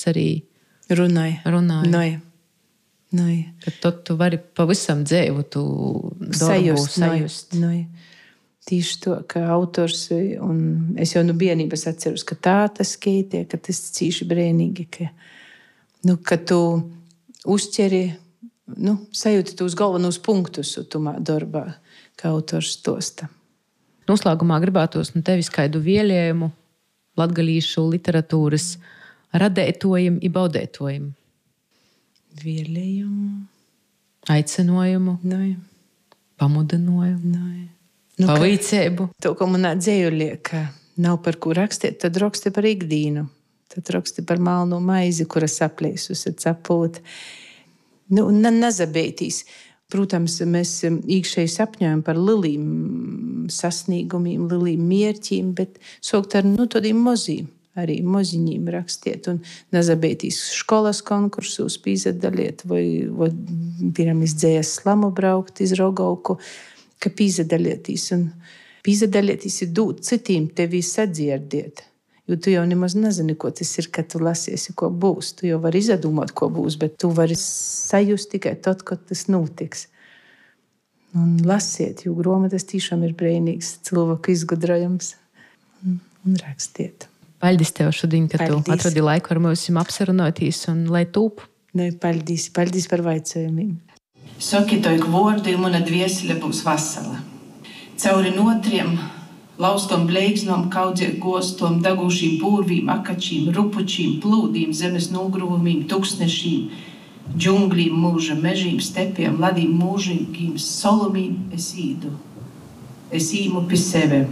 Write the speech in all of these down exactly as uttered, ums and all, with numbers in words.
arī runāja. runāja. Noja. Noja. Kad tad tu vari pavisam dzēvu tu darbu sajust. Noja. Tieši to, ka autors, un es jau no bērnības atceros, ka tā tas skaitie, ka tas cīši brēnīgi, ka, nu, ka tu uzķeri, nu, sajūti tos galvenos punktus tumā darbā, kā autors stosta. Noslēgumā gribētos no tevis kādu vielējumu latgalīšu literatūras radētojumu i baudētojumu. Vielējumu. Aicinojumu. Noja. Pamudinojumu. Noja. Nu, Pavīcēbu. To, ko manā dzējuļie, ka nav par ko rakstīt, tad raksti par ikdīnu. Tad raksti par malnu maizi, kura saplēsus, sapūt. Nu, nazabētīs. Protams, mēs īkšēji sapņojam par lilīm sasniegumiem, lilīm mierķiem, bet sokt ar, nu, tādiem mozīm, arī moziņiem rakstiet. Un nazabētīs školas konkursus pīzadaliet, vai, vai pirms dzējas slamu braukt iz Rogauku, ka pīzadalieties. Un pīzadalieties ir dūt citiem tevi sadzirdēt. Jo tu jau nemaz nezini, ko tas ir, kad tu lasiesi, ko būs. Tu jau vari izdomāt, ko būs, bet tu vari sajust tikai tad, kad tas notiks. Un lasiet, jo grāmatas tiešām ir brīnīgs cilvēku izgudrojums. Un, un rakstiet. Paldies tev šodien, ka Paldies. Tu atradi laiku ar mums apsarunāties un lai tūp. Nu, paldies, paldies par vaicājumiem. Saki to ik vārdu, un mana dviesele būs vasala. Cauri notriem, laustom bleigsnom, kaudzēt gostom, dagūšīm būrvīm, akačīm, rupučīm, plūdīm, zemes nogrūvumīm, tuksnešīm, džunglīm, mūža mežīm, stepiem, ladīm, mūžīgīm, solumīm es īdu. Es īmu pi seve.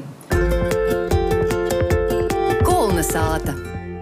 Kulna sāta.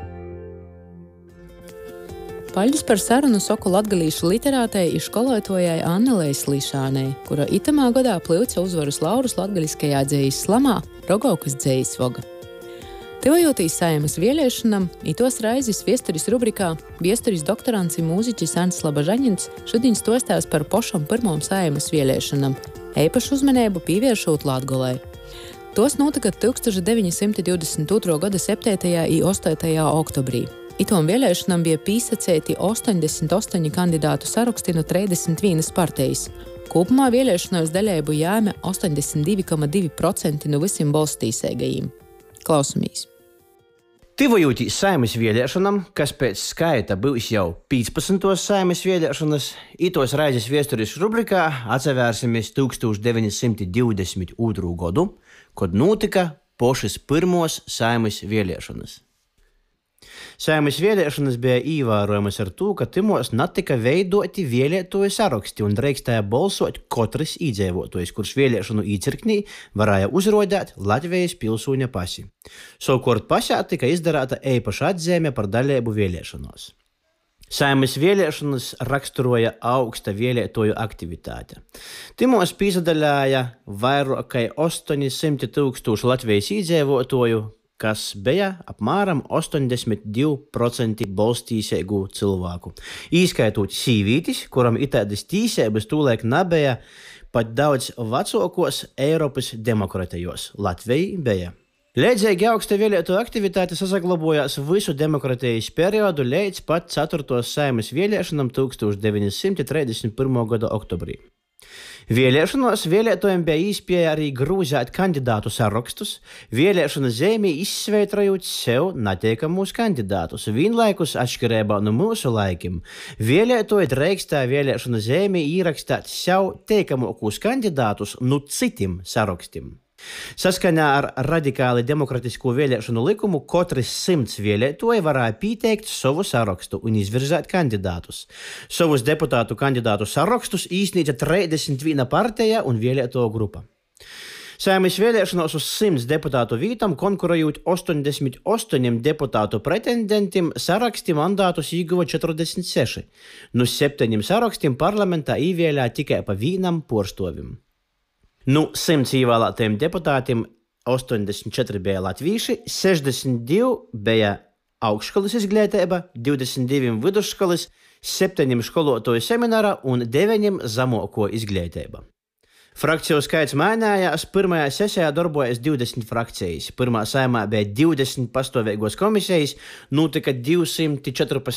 Paļģis par sarunu soku latgalīšu literātei i školotājai Annelei Slīšānei, kura itamā gadā plyuca uzvarus laurus latgaliskajā dzējas slamā Rogaukas dzējas voga. Tevojotīs Saeimas vieliešanam, i tos raizes viesturis rubrikā viesturis doktorants i mūziķis Ants Labažaņins šodien stostās par pošam pirmom Saeimas vieliešanam, eipašu uzmanību pievēršot Latgolai. Tos notika tūkstoš deviņi simti divdesmit otrā gada septītajā i astotajā oktobrī. Itom vēlēšanām bija pīsacēti ostoņdesmit astoņi kandidātu saraksti no trīsdesmit vienas partijas. Kopumā vēlēšanos daļēbu jāme ostoņdesmit divi komats divi procenti no visiem balstīsēgajiem. Klausamies! Tivojotīs Saeimas vēlēšanām, kas pēc skaita būs jau piecpadsmitos Saeimas vēlēšanas, itos raizes viesturis rubrikā atsevērsimies tūkstoš deviņi simti divdesmit otrā gadu, kad notika pošas pirmos Saeimas vēlēšanas. Saeimas vēlēšanas bija īvērojamas ar to, ka timos natika veidoti vēlētoju saraksti un drīkstēja balsot katrs iedzīvotājs, kurš vēlēšanu īcirknī varēja uzrodēt Latvijas pilsūņa pasi. Savukārt pasā tika izdarāta eipaša atzīme par dalību vēlēšanos. Saeimas vēlēšanas raksturoja augsta vēlētoju aktivitāte. Timos pīsadaļāja vairāk kā astoņi simti tūkstoši Latvijas iedzīvotāju, kas bija apmēram ostoņdesmit divi procenti balstīsēgu cilvēku. Īskaitot sīvītis, kuram itādas tīsēbas tūlēk nebija pat daudz vecākos Eiropas demokratijos. Latvija bija. Līdzīgi augsta vēlētoju aktivitāte sasaglabojās visu demokratijas periodu līdz pat ceturtos Saeimas vēlēšanām tūkstoš deviņi simti trīsdesmit pirmā gada oktobrī. Vēlēšanos vēlētojiem bija iespēja arī grūzēt kandidātu sarakstus, vēlēšana zīmī izsveitrojot sev neteikamus kandidātus. Vienlaikus atšķirībā no mūsu laikiem, vēlētoji drīkstēja vēlēšana zīmī ierakstīt sev teikamākos kandidātus no citiem sarakstiem. Saskaņā ar radikāli demokratisko vēlēšanu likumu katrs simts vēlētoji varēja pieteikt savu sarakstu un izvirzēt kandidātus. Savus deputātu kandidātu sarakstus īsnīca trīsdesmit viena partija un vēlētoju grupa. Saeimas vēlēšanos uz simts deputātu vītam konkurējot ostoņdesmit astoņiem deputātu pretendentiem saraksti mandātus ieguva četrdesmit seši. No septiņiem sarakstiem parlamentā ievēlēja tikai pa vienam porstovim. Nu, simts ievēlētajiem deputātiem ostoņdesmit četri bija latvīši, sešdesmit divi bija augšskolas izglītība, divdesmit divi vidusskolas, septiņiem skolotāju seminārā un deviņiem zemāko izglītība. Frakciju skaits mainījās, pirmajā sesijā darbojas divdesmit frakcijas, pirmā Saeimā bija divdesmit pastāvīgos komisijas, notika divsimt četrpadsmit